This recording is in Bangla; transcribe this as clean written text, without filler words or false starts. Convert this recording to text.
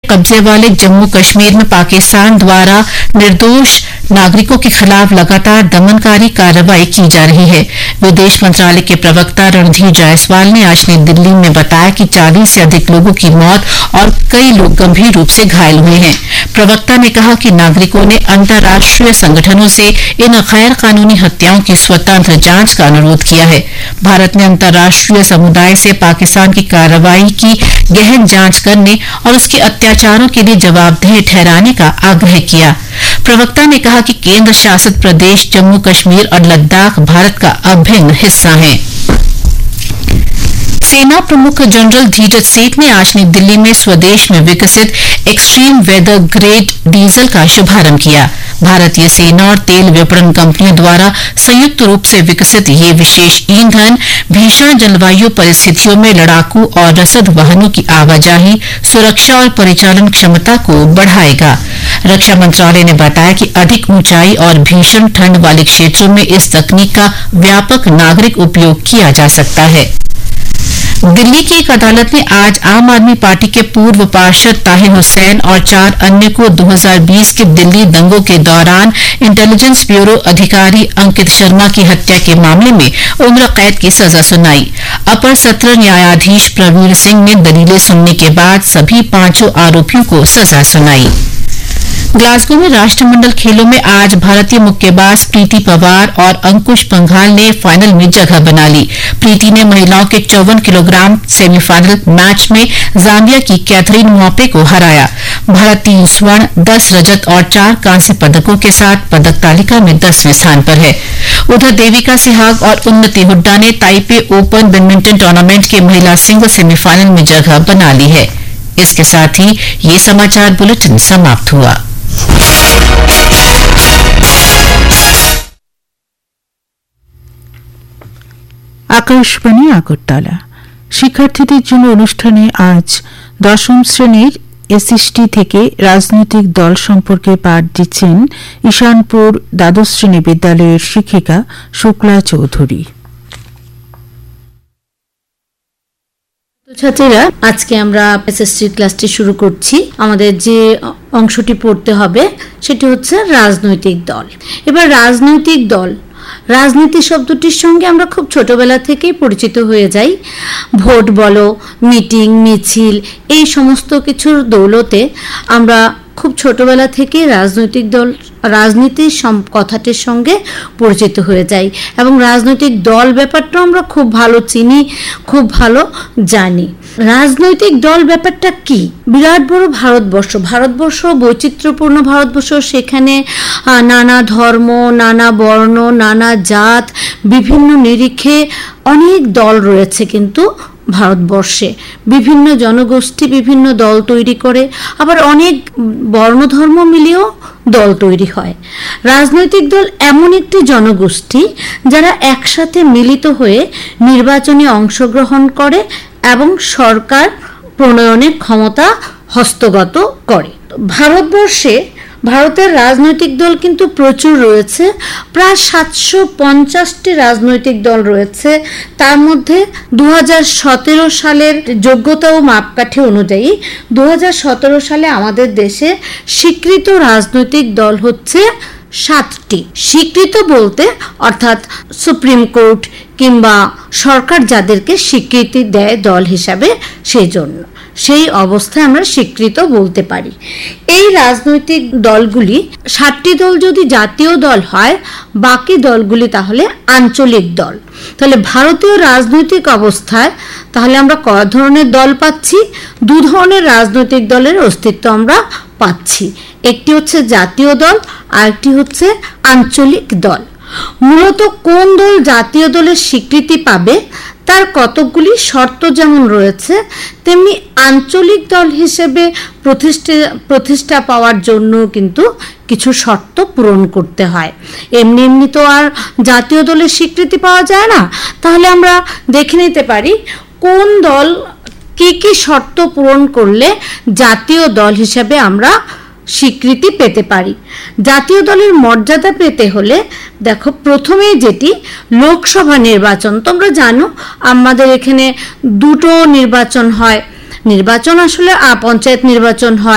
कब्जे वाले जम्मू कश्मीर में पाकिस्तान द्वारा निर्दोष नागरिकों के खिलाफ लगातार दमनकारी कार्रवाई की जा रही है। विदेश मंत्रालय के प्रवक्ता रणधीर जायसवाल ने आज नई दिल्ली में बताया कि 40 से अधिक लोगों की मौत और कई लोग गंभीर रूप से घायल हुए हैं। प्रवक्ता ने कहा कि नागरिकों ने अंतर्राष्ट्रीय संगठनों से इन गैर कानूनी हत्याओं की स्वतंत्र जांच का अनुरोध किया है। भारत ने अंतर्राष्ट्रीय समुदाय से पाकिस्तान की कार्रवाई की गहन जांच करने और उसके अत्याचारों के लिए जवाबदेह ठहराने का आग्रह किया। प्रवक्ता ने कहा कि केंद्र शासित प्रदेश जम्मू कश्मीर और लद्दाख भारत का अभिन्न हिस्सा हैं। सेना प्रमुख जनरल धीरज सेठ ने आज नई दिल्ली में स्वदेश में विकसित एक्सट्रीम वेदर ग्रेड डीजल का शुभारंभ किया। भारतीय सेना और तेल विपणन कंपनियों द्वारा संयुक्त रूप से विकसित ये विशेष ईंधन भीषण जलवायु परिस्थितियों में लड़ाकू और रसद वाहनों की आवाजाही, सुरक्षा और परिचालन क्षमता को बढ़ाएगा। रक्षा मंत्रालय ने बताया कि अधिक ऊंचाई और भीषण ठंड वाले क्षेत्रों में इस तकनीक का व्यापक नागरिक उपयोग किया जा सकता है। दिल्ली की एक अदालत ने आज आम आदमी पार्टी के पूर्व पार्षद ताहिर हुसैन और 4 अन्य को 2020 के दिल्ली दंगों के दौरान इंटेलिजेंस ब्यूरो अधिकारी अंकित शर्मा की हत्या के मामले में उम्र कैद की सजा सुनाई। अपर सत्र न्यायाधीश प्रवीर सिंह ने दलीलें सुनने के बाद सभी 5 आरोपियों को सजा सुनाई। ग्लासगो में राष्ट्रमंडल खेलों में आज भारतीय मुक्केबाज प्रीति पवार और अंकुश पंघाल ने फाइनल में जगह बना ली। प्रीति ने महिलाओं के 54 किलोग्राम सेमीफाइनल मैच में जाम्बिया की कैथरीन मोपे को हराया। भारत 3 स्वर्ण, 10 रजत और 4 कांस्य पदकों के साथ पदक तालिका में 10वें स्थान पर है। उधर देविका सिहाग और उन्नति हुड्डा ने ताइपे ओपन बैडमिंटन टूर्नामेंट के महिला सिंगल सेमीफाइनल में जगह बना ली है। इसके साथ ही ये समाचार बुलेटिन समाप्त हुआ। আকাশবাণী আগরতলা শিক্ষার্থীদের জন্য অনুষ্ঠানে আজ 10ম শ্রেণীর এসএসটি থেকে রাজনৈতিক দল সম্পর্কে পাঠ দিচ্ছেন ঈশানপুর দ্বাদশ শ্রেণী বিদ্যালয়ের শিক্ষিকা শুক্লা চৌধুরী। ছাত্রীরা, আজকে আমরা এসএসসি ক্লাসটি শুরু করছি। আমাদের যে অংশটি পড়তে হবে সেটি হচ্ছে রাজনৈতিক দল। এবার রাজনৈতিক দল, রাজনীতি শব্দটির সঙ্গে আমরা খুব ছোটবেলা থেকেই পরিচিত হয়ে যাই। ভোট বলো, মিটিং, মিছিল, এই সমস্ত কিছুর দৌলতে আমরা খুব ছোটবেলা থেকে রাজনৈতিক দল, রাজনীতির কথাটির সঙ্গে পরিচিত হয়ে যাই এবং রাজনৈতিক দল ব্যাপারটা আমরা খুব ভালো চিনি, খুব ভালো জানি। রাজনৈতিক দল ব্যাপারটা কি? বিরাট বড় ভারতবর্ষ বৈচিত্র্যপূর্ণ ভারতবর্ষ। সেখানে নানা ধর্ম, নানা বর্ণ, নানা জাত, বিভিন্ন নিরিখে অনেক দল রয়েছে। কিন্তু ভারতবর্ষে বিভিন্ন জনগোষ্ঠী বিভিন্ন দল তৈরি করে, আবার অনেক বর্ণধর্ম মিলিয়েও দল তৈরি হয়। রাজনৈতিক দল এমন একটি জনগোষ্ঠী যারা একসাথে মিলিত হয়ে নির্বাচনে অংশগ্রহণ করে এবং সরকার প্রণয়নের ক্ষমতা হস্তগত করে। ভারতের রাজনৈতিক দল কিন্তু প্রচুর রয়েছে। প্রায় 750টি রাজনৈতিক দল রয়েছে। তার মধ্যে 2017 সালের যোগ্যতা ও মাপকাঠি অনুযায়ী 2017 সালে আমাদের দেশে স্বীকৃত রাজনৈতিক দল হচ্ছে 7টি। স্বীকৃত বলতে অর্থাৎ সুপ্রিম কোর্ট কিংবা সরকার যাদেরকে স্বীকৃতি দেয় দল হিসাবে, সেই অবস্থায় আমরা স্বীকৃত বলতে পারি। এই রাজনৈতিক দলগুলি 7টি দল যদি জাতীয় দল হয়, বাকি দলগুলি তাহলে আঞ্চলিক দল। তাহলে ভারতীয় রাজনৈতিক অবস্থায় তাহলে আমরা কয় ধরনের দল পাচ্ছি? 2 ধরনের রাজনৈতিক দলের অস্তিত্ব আমরা পাচ্ছি। একটি হচ্ছে জাতীয় দল, আর একটি হচ্ছে আঞ্চলিক দল। মূলত কোন দল জাতীয় দলের স্বীকৃতি পাবে তার কতকগুলি শর্ত যেমন রয়েছে, তেমনি আঞ্চলিক দল হিসেবে প্রতিষ্ঠা পাওয়ার জন্য কিন্তু কিছু শর্ত পূরণ করতে হয়। এমনি তো আর জাতীয় দলের স্বীকৃতি পাওয়া যায় না। তাহলে আমরা দেখে নিতে পারি কোন দল কি শর্ত পূরণ করলে জাতীয় দল হিসেবে আমরা স্বীকৃতি পেতে পারি। জাতীয় দলের মর্যাদা পেতে হলে দেখো, প্রথমেই যেটি লোকসভা নির্বাচন। তোমরা জানো আমাদের এখানে 2টো নির্বাচন হয়। নির্বাচন আসলে পঞ্চায়েত নির্বাচন হয়,